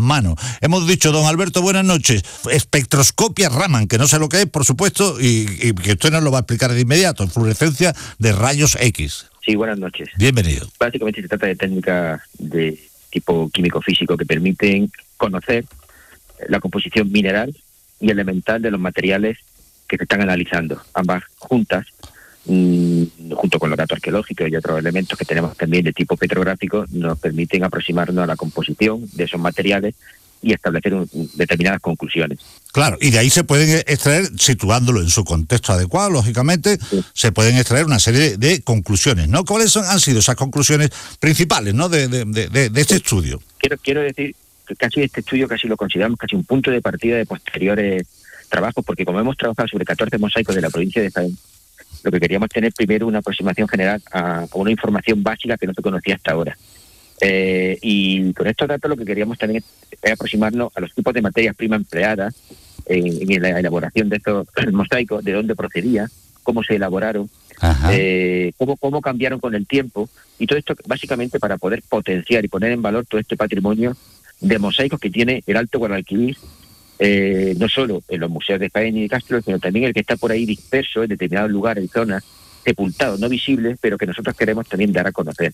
manos. Hemos dicho, don Alberto, buenas noches, espectroscopia Raman, que no sé lo que es, por supuesto, y que usted nos lo va a explicar de inmediato, fluorescencia de rayos X. Sí, buenas noches. Bienvenido. Básicamente se trata de técnicas de tipo químico-físico que permiten conocer la composición mineral y elemental de los materiales que se están analizando, ambas juntas, junto con los datos arqueológicos y otros elementos que tenemos también de tipo petrográfico, nos permiten aproximarnos a la composición de esos materiales y establecer determinadas conclusiones. Claro, y de ahí se pueden extraer, situándolo en su contexto adecuado, lógicamente, sí, se pueden extraer una serie de conclusiones, ¿no? ¿Cuáles han sido esas conclusiones principales, ¿no?, de este estudio? Quiero decir que casi este estudio casi lo consideramos casi un punto de partida de posteriores trabajos, porque como hemos trabajado sobre 14 mosaicos de la provincia de Jaén, lo que queríamos tener primero una aproximación general a una información básica que no se conocía hasta ahora. Y con estos datos lo que queríamos también es aproximarnos a los tipos de materias primas empleadas en la elaboración de estos mosaicos, de dónde procedía, cómo se elaboraron, cómo cambiaron con el tiempo, y todo esto básicamente para poder potenciar y poner en valor todo este patrimonio de mosaicos que tiene el Alto Guadalquivir, no solo en los museos de Jaén y de Castro, sino también el que está por ahí disperso en determinados lugares y zonas, sepultados, no visibles, pero que nosotros queremos también dar a conocer.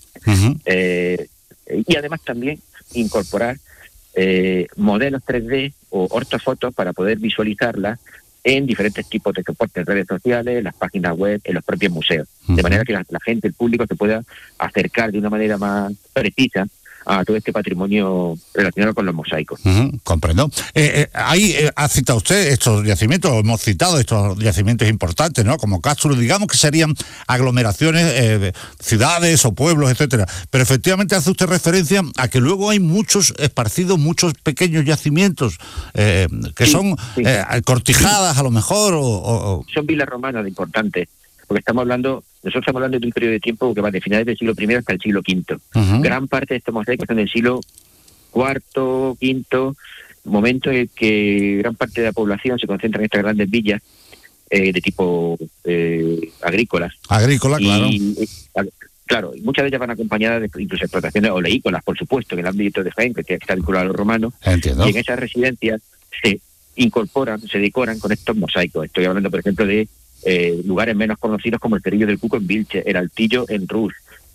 Y además también incorporar modelos 3D o ortofotos para poder visualizarlas en diferentes tipos de soportes, en redes sociales, las páginas web, en los propios museos. De manera que la gente, el público, se pueda acercar de una manera más precisa a todo este patrimonio relacionado con los mosaicos. Comprendo. Ahí ha citado usted estos yacimientos, hemos citado estos yacimientos importantes, ¿no? Como Castro, digamos que serían aglomeraciones, ciudades o pueblos, etcétera. Pero efectivamente hace usted referencia a que luego hay muchos esparcidos, muchos pequeños yacimientos que son cortijadas a lo mejor o... Son vilas romanas importantes, porque nosotros estamos hablando de un periodo de tiempo que va de finales del siglo I hasta el siglo V. Gran parte de estos mosaicos son del siglo IV, V, momento en el que gran parte de la población se concentra en estas grandes villas de tipo agrícolas. Agrícola, claro. Claro, y muchas de ellas van acompañadas de incluso explotaciones oleícolas, por supuesto, en el ámbito de Jaén, que está vinculado a los romanos. Entiendo. Y en esas residencias se decoran con estos mosaicos. Estoy hablando, por ejemplo, de lugares menos conocidos como el Cerrillo del Cuco en Vilche, el Altillo en Rus,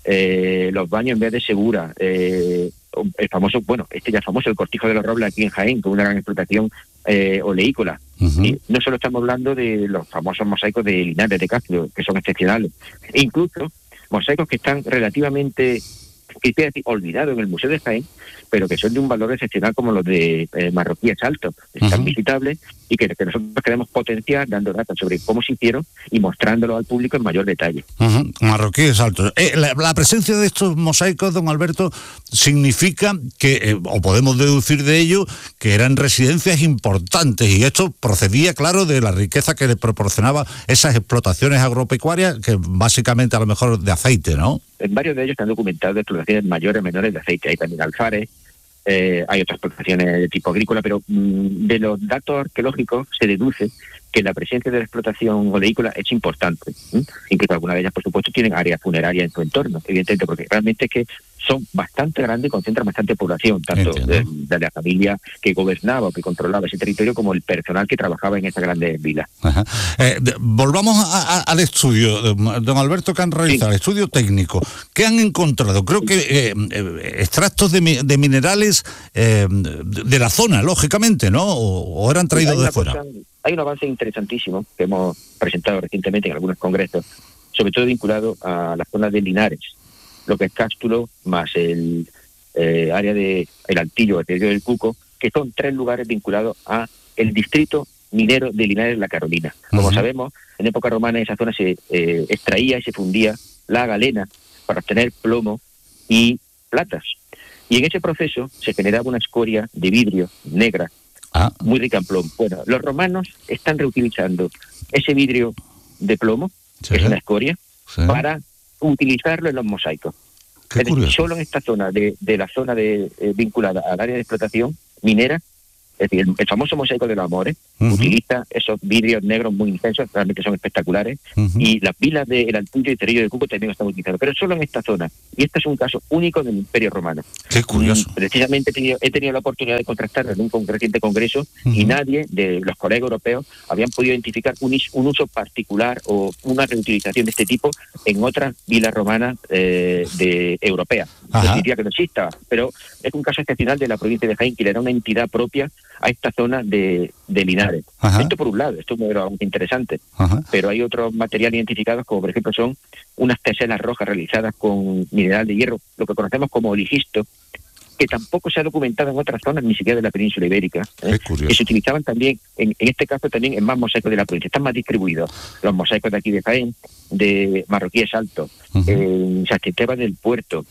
los baños en vez de Segura, el famoso, el Cortijo de los Robles aquí en Jaén, con una gran explotación oleícola. Y no solo estamos hablando de los famosos mosaicos de Linares de Castro, que son excepcionales, e incluso mosaicos que están relativamente olvidados en el Museo de Jaén, pero que son de un valor excepcional, como los de Marroquíes Altos, están visitables y que nosotros queremos potenciar dando datos sobre cómo se hicieron y mostrándolo al público en mayor detalle. Marroquíes Altos. La presencia de estos mosaicos, don Alberto, significa que, o podemos deducir de ello, que eran residencias importantes, y esto procedía, claro, de la riqueza que les proporcionaba esas explotaciones agropecuarias, que básicamente a lo mejor de aceite, ¿no? En varios de ellos están documentados explotaciones mayores o menores de aceite. Hay también alfares, hay otras explotaciones de tipo agrícola, pero de los datos arqueológicos se deduce que la presencia de la explotación oleícola es importante. Incluso algunas de ellas, por supuesto, tienen áreas funerarias en su entorno, evidentemente, porque realmente es que son bastante grandes y concentran bastante población, tanto de la familia que gobernaba o que controlaba ese territorio como el personal que trabajaba en esas grandes vilas. Volvamos al estudio, don Alberto, que han realizado, el estudio técnico. ¿Qué han encontrado? Creo que extractos de minerales de la zona, lógicamente, ¿no? ¿O eran traídos de fuera? Hay un avance interesantísimo que hemos presentado recientemente en algunos congresos, sobre todo vinculado a la zona de Linares, lo que es Cástulo, más el área de el Altillo, el Cerrillo del Cuco, que son 3 lugares vinculados a el distrito minero de Linares La Carolina. Como sabemos, en época romana en esa zona se extraía y se fundía la galena para obtener plomo y platas. Y en ese proceso se generaba una escoria de vidrio negra, muy rica en plomo. Bueno, los romanos están reutilizando ese vidrio de plomo, que es una escoria, para utilizarlo en los mosaicos. Es decir, solo en esta zona, de la zona vinculada al área de explotación minera, Es decir, el famoso mosaico de los amores utiliza esos vidrios negros muy intensos, realmente son espectaculares, y las vilas del Altillo y Cerrillo de Cuco también están utilizadas, pero solo en esta zona. Y este es un caso único del Imperio Romano. Qué curioso. Precisamente he tenido la oportunidad de contrastarlo en un reciente congreso y nadie de los colegas europeos habían podido identificar un uso particular o una reutilización de este tipo en otras vilas romanas europeas. Yo diría que no exista, pero es un caso excepcional de la provincia de Jaén, que le da una entidad propia a esta zona de Linares. Esto por un lado, esto es algo interesante, pero hay otros materiales identificados, como por ejemplo son unas teselas rojas realizadas con mineral de hierro, lo que conocemos como oligisto, que tampoco se ha documentado en otras zonas, ni siquiera de la península ibérica, que se utilizaban también, en este caso también en más mosaicos de la provincia. Están más distribuidos los mosaicos de aquí de Jaén, de Marroquíes Altos, en San Esteban del Puerto,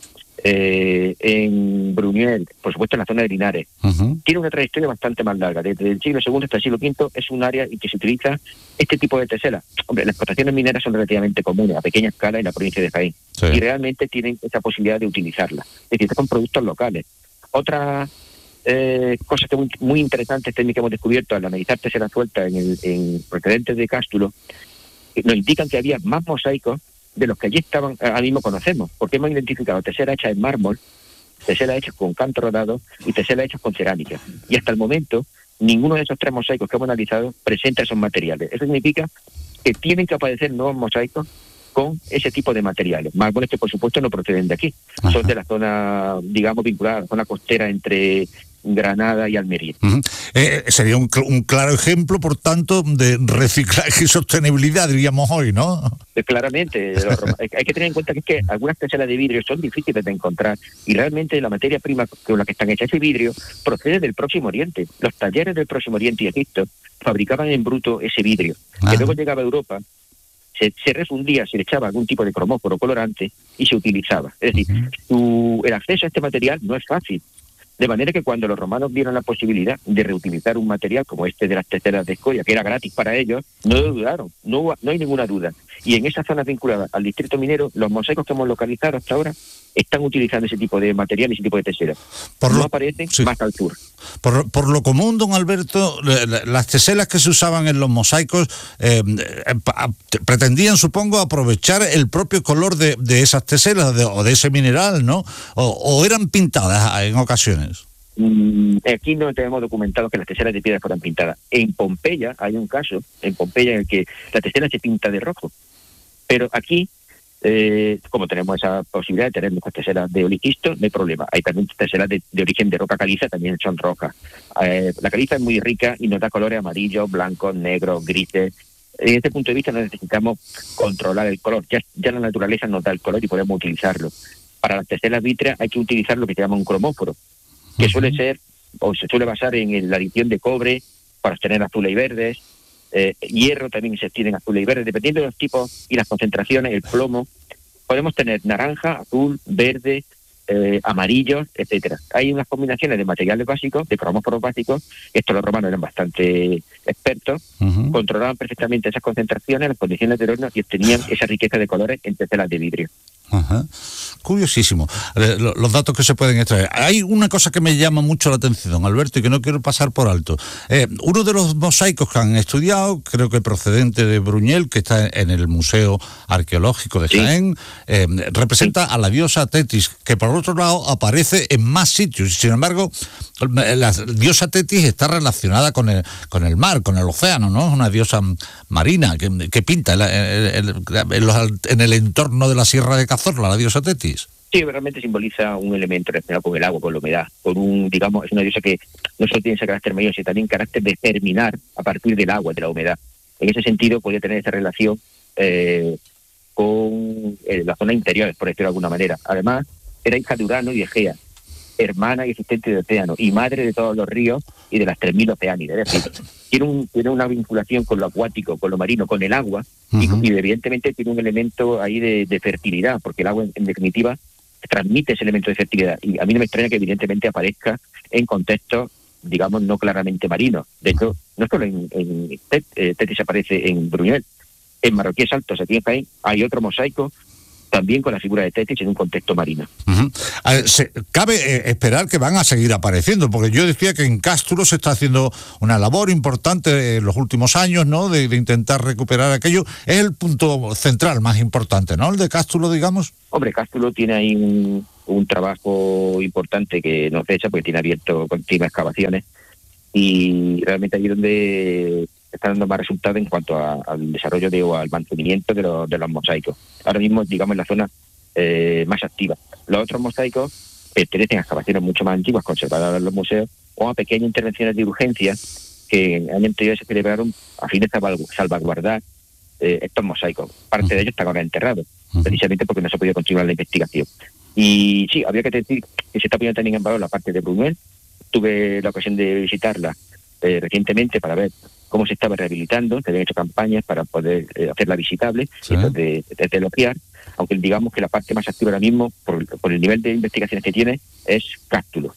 en Bruñuel, por supuesto en la zona de Linares. Tiene una trayectoria bastante más larga. Desde el siglo II hasta el siglo V es un área en que se utiliza este tipo de teselas. Hombre, las explotaciones mineras son relativamente comunes, a pequeña escala en la provincia de Jaén, y realmente tienen esa posibilidad de utilizarla. Es decir, son productos locales. Otra cosa que muy interesante técnica que hemos descubierto al analizar teselas sueltas en procedentes de Cástulo, nos indican que había más mosaicos de los que allí estaban, ahora mismo conocemos, porque hemos identificado teselas hechas en mármol, teselas hechas con canto rodado y teselas hechas con cerámica. Y hasta el momento, ninguno de esos 3 mosaicos que hemos analizado presenta esos materiales. Eso significa que tienen que aparecer nuevos mosaicos con ese tipo de materiales. Mármoles que, por supuesto, no proceden de aquí. Son de la zona, digamos, vinculada a la zona costera entre Granada y Almería. Sería un claro ejemplo, por tanto, de reciclaje y sostenibilidad, diríamos hoy, ¿no? Claramente. Hay que tener en cuenta que es que algunas teselas de vidrio son difíciles de encontrar y realmente la materia prima con la que están hechas ese vidrio procede del Próximo Oriente. Los talleres del Próximo Oriente y Egipto fabricaban en bruto ese vidrio, que luego llegaba a Europa, se refundía, se le echaba algún tipo de cromóforo colorante y se utilizaba. Es decir, el acceso a este material no es fácil. De manera que cuando los romanos vieron la posibilidad de reutilizar un material como este de las teselas de escoria, que era gratis para ellos, no lo dudaron, no hay ninguna duda. Y en esas zonas vinculadas al distrito minero, los mosaicos que hemos localizado hasta ahora están utilizando ese tipo de material y ese tipo de teselas. No aparecen más al sur. Por lo común, don Alberto, las teselas que se usaban en los mosaicos pretendían, supongo, aprovechar el propio color de esas teselas o de ese mineral, ¿no? O eran pintadas en ocasiones. Aquí no tenemos documentado que las teselas de piedra fueran pintadas. En Pompeya hay un caso, en el que la tesela se pinta de rojo. Pero aquí, como tenemos esa posibilidad de tener muchas teselas de oligisto, no hay problema. Hay también teselas de origen de roca caliza, también son rojas. La caliza es muy rica y nos da colores amarillos, blancos, negros, grises. Desde este punto de vista no necesitamos controlar el color. Ya la naturaleza nos da el color y podemos utilizarlo. Para las teselas vítreas hay que utilizar lo que se llama un cromóforo, que suele ser, o se suele basar en la adición de cobre para obtener azules y verdes. Hierro también se obtienen azules y verdes, dependiendo de los tipos y las concentraciones. El plomo, podemos tener naranja, azul, verde, amarillo, etcétera. Hay unas combinaciones de materiales básicos, de cromóforos básicos. Estos los romanos eran bastante expertos, controlaban perfectamente esas concentraciones, las condiciones del horno y obtenían esa riqueza de colores en teselas de vidrio. Curiosísimo los datos que se pueden extraer. Hay una cosa que me llama mucho la atención, don Alberto, y que no quiero pasar por alto. Uno de los mosaicos que han estudiado, creo que procedente de Bruñel, que está en el Museo Arqueológico de Jaén, representa a la diosa Tetis, que por otro lado aparece en más sitios. Sin embargo, la diosa Tetis está relacionada con el mar, con el océano, ¿no? Es una diosa marina que pinta en el entorno de la Sierra de Cazorla, la diosa Tetis. Sí, realmente simboliza un elemento relacionado con el agua, con la humedad, digamos, es una diosa que no solo tiene ese carácter mayor, sino también carácter de germinar a partir del agua, de la humedad. En ese sentido, podría tener esa relación con la zona interior, por decirlo de alguna manera. Además, era hija de Urano y de Egea, hermana y asistente de Océano, y madre de todos los ríos y de las 3.000 oceánidas. Es decir, tiene una vinculación con lo acuático, con lo marino, con el agua, y evidentemente tiene un elemento ahí de fertilidad, porque el agua, en definitiva, transmite ese elemento de fertilidad. Y a mí no me extraña que evidentemente aparezca en contextos, digamos, no claramente marinos. De hecho, no solo en Tetis aparece en Bruñuel, en Marroquíes Altos, aquí en Jaén, hay otro mosaico también con la figura de Tetis en un contexto marino. Cabe esperar que van a seguir apareciendo, porque yo decía que en Cástulo se está haciendo una labor importante en los últimos años, ¿no?, de intentar recuperar aquello. Es el punto central más importante, ¿no?, el de Cástulo, digamos. Hombre, Cástulo tiene ahí un trabajo importante que no cesa, porque tiene abierto continuas excavaciones, y realmente ahí es donde está dando más resultados en cuanto al desarrollo o al mantenimiento de los mosaicos. Ahora mismo, digamos, en la zona más activa. Los otros mosaicos pertenecen a excavaciones mucho más antiguas, conservadas en los museos, o a pequeñas intervenciones de urgencia que en años anteriores se celebraron a fin de salvaguardar estos mosaicos. Parte de ellos están ahora enterrados, precisamente porque no se ha podido continuar la investigación. Y sí, habría que decir que se está poniendo también en valor la parte de Bruñuel. Tuve la ocasión de visitarla recientemente para ver cómo se estaba rehabilitando. Se habían hecho campañas para poder hacerla visitable, sí, de elogiar, aunque digamos que la parte más activa ahora mismo, por el nivel de investigaciones que tiene, es Cástulo.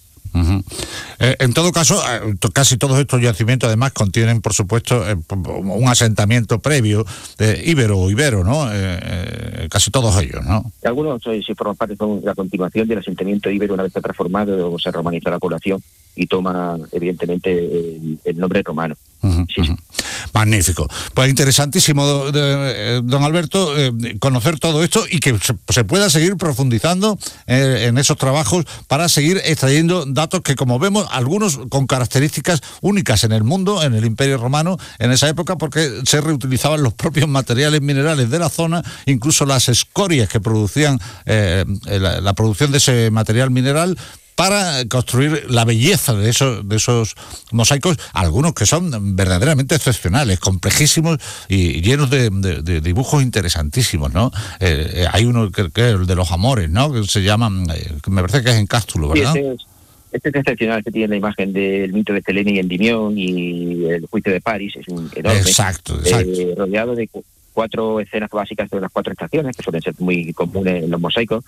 En todo caso, casi todos estos yacimientos además contienen, por supuesto, un asentamiento previo ibero, ¿no? Casi todos ellos, ¿no? Algunos sí forman parte de la continuación del asentamiento ibero una vez está transformado o se romaniza la población y toma, evidentemente, el nombre romano. Sí. Magnífico. Pues interesantísimo, don Alberto, conocer todo esto y que se pueda seguir profundizando en esos trabajos para seguir extrayendo datos que, como vemos, algunos con características únicas en el mundo, en el Imperio Romano, en esa época, porque se reutilizaban los propios materiales minerales de la zona, incluso las escorias que producían la producción de ese material mineral, para construir la belleza de esos mosaicos, algunos que son verdaderamente excepcionales, complejísimos y llenos de dibujos interesantísimos, ¿no? Hay uno que es el de los amores, ¿no?, que se llaman, me parece que es en Cástulo, ¿verdad? Sí, este es excepcional, que tiene la imagen del mito de Selene y Endimión y el juicio de París, es un enorme. Exacto. Rodeado de 4 escenas básicas de las 4 estaciones, que suelen ser muy comunes en los mosaicos.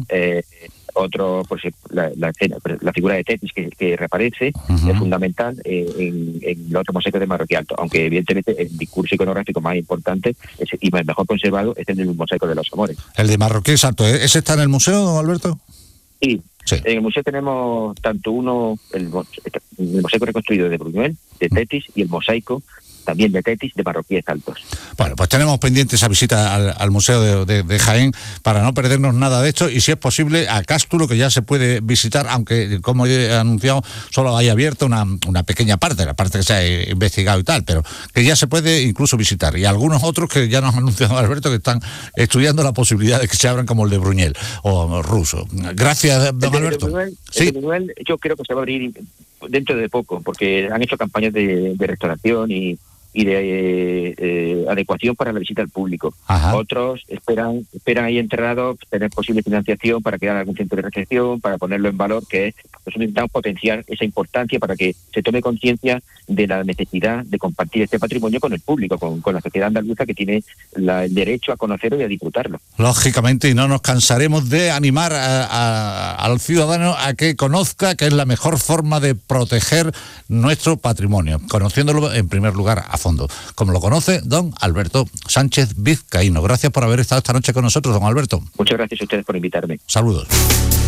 Otro, pues la figura de Tetis que reaparece, es fundamental en los otros mosaicos de Marroquí Alto, aunque evidentemente el discurso iconográfico más importante y mejor conservado es el del mosaico de los amores. El de Marroquí Alto, ¿ese está en el museo, don Alberto? Sí. En el museo tenemos tanto el mosaico reconstruido de Bruñuel, de Tetis, y el mosaico también de Tetis, de Marroquíes Altos. Bueno, pues tenemos pendiente esa visita al Museo de Jaén para no perdernos nada de esto, y si es posible a Cástulo, que ya se puede visitar, aunque, como he anunciado, solo hay abierta una pequeña parte, la parte que se ha investigado y tal, pero que ya se puede incluso visitar, y algunos otros que ya nos ha anunciado Alberto que están estudiando la posibilidad de que se abran, como el de Bruñel o Ruso. Gracias, don Alberto. El de Bruñel, yo creo que se va a abrir dentro de poco, porque han hecho campañas de restauración y de adecuación para la visita al público. Otros esperan ahí enterrados tener posible financiación para crear algún centro de recepción, para ponerlo en valor, que es, pues intentamos potenciar esa importancia para que se tome conciencia de la necesidad de compartir este patrimonio con el público, con la sociedad andaluza, que tiene el derecho a conocerlo y a disfrutarlo. Lógicamente, y no nos cansaremos de animar al ciudadano a que conozca que es la mejor forma de proteger nuestro patrimonio, conociéndolo en primer lugar a fondo, como lo conoce don Alberto Sánchez Vizcaíno. Gracias por haber estado esta noche con nosotros, don Alberto. Muchas gracias a ustedes por invitarme. Saludos.